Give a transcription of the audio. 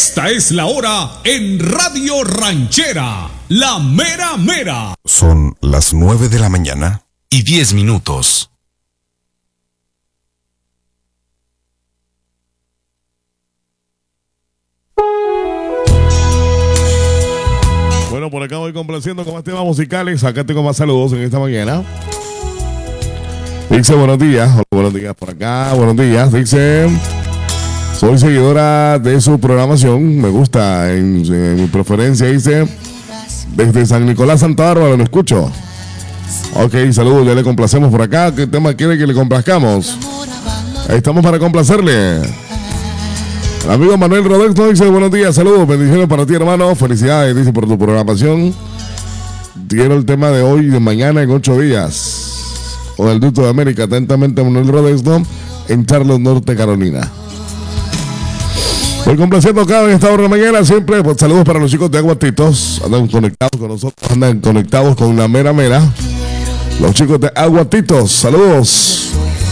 Esta es la hora en Radio Ranchera, la mera mera. Son las 9 de la mañana y 10 minutos. Bueno, por acá voy complaciendo con más temas musicales. Acá tengo más saludos en esta mañana. Dice, buenos días. Hola, buenos días por acá. Buenos días. Dice, soy seguidora de su programación. Me gusta en mi preferencia. Dice, desde San Nicolás Santa Bárbara lo escucho. Ok, saludos. Ya le complacemos por acá. ¿Qué tema quiere que le complazcamos? Ahí estamos para complacerle. El amigo Manuel Rodríguez nos dice, buenos días, saludos, bendiciones para ti, hermano. Felicidades, dice, por tu programación. Quiero el tema de hoy y de mañana en 8 días. O del Duto de América, atentamente Manuel Rodríguez, en Charlotte, Norte Carolina. Voy complaciendo acá en esta hora de la mañana, siempre, pues, saludos para los chicos de Aguatitos. Andan conectados con nosotros, andan conectados con la mera mera. Los chicos de Aguatitos, saludos.